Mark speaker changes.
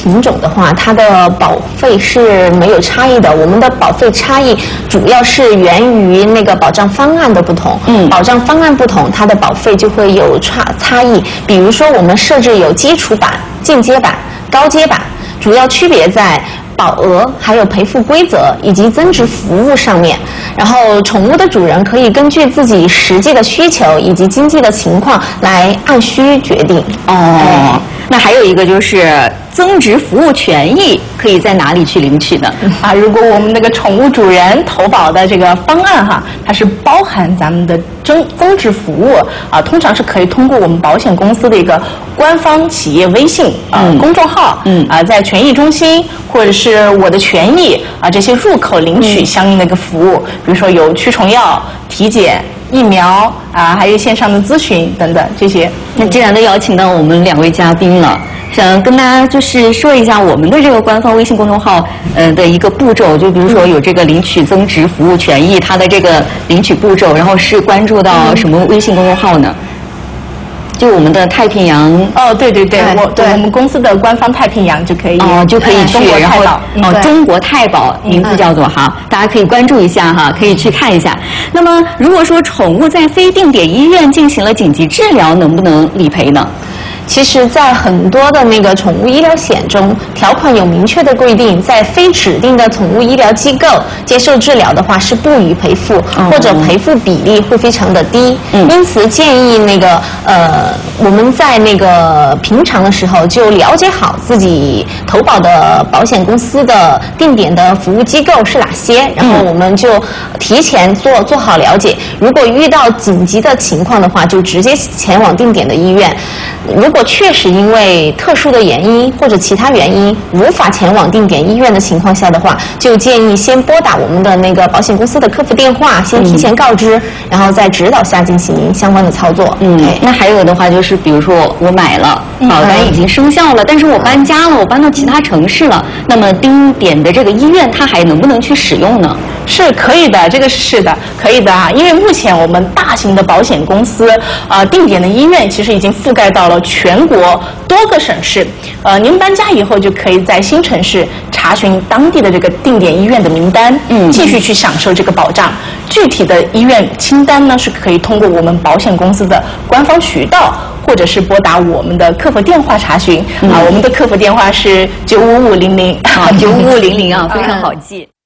Speaker 1: 品种的话，它的保费是没有差异的。我们的保费差异主要是源于那个保障方案的不同。保障方案不同，它的保费就会有差异。比如说，我们设置有基础版、进阶版、高阶版，主要区别在保额、还有赔付规则以及增值服务上面。然后，宠物的主人可以根据自己实际的需求以及经济的情况来按需决定。
Speaker 2: 那还有一个就是增值服务权益可以在哪里去领取呢？
Speaker 3: 如果我们那个宠物主人投保的这个方案它是包含咱们的增值服务通常是可以通过我们保险公司的一个官方企业微信公众号在权益中心或者是我的权益这些入口领取相应的一个服务，比如说有驱虫药、体检、疫苗还有线上的咨询等等这些。
Speaker 2: 那既然都邀请到我们2位嘉宾了，想跟大家就是说一下我们的这个官方微信公众号的一个步骤，就比如说有这个领取增值服务权益，它的这个领取步骤，然后是关注到什么微信公众号呢？就我们的太平洋
Speaker 3: 对，我们公司的官方太平洋就可以
Speaker 2: 就可以去，然后中国太保名字叫做大家可以关注一下可以去看一下。那么如果说宠物在非定点医院进行了紧急治疗，能不能理赔呢？
Speaker 1: 其实，在很多的那个宠物医疗险中，条款有明确的规定，在非指定的宠物医疗机构接受治疗的话，是不予赔付，或者赔付比例会非常的低。因此，建议那个我们在那个平常的时候就了解好自己投保的保险公司的定点的服务机构是哪些，然后我们就提前做好了解。如果遇到紧急的情况的话，就直接前往定点的医院。如果确实因为特殊的原因或者其他原因无法前往定点医院的情况下的话，就建议先拨打我们的那个保险公司的客服电话，先提前告知，然后在指导下进行相关的操作。
Speaker 2: 那还有的话就是，比如说我买了保单已经生效了，但是我搬家了，我搬到其他城市了，那么定点的这个医院它还能不能去使用呢？
Speaker 3: 是可以的，这个是的，可以的因为目前我们大型的保险公司定点的医院其实已经覆盖到了全国多个省市。您搬家以后就可以在新城市查询当地的这个定点医院的名单，继续去享受这个保障。具体的医院清单呢，是可以通过我们保险公司的官方渠道，或者是拨打我们的客服电话查询。我们的客服电话是95500
Speaker 2: 95500非常好记。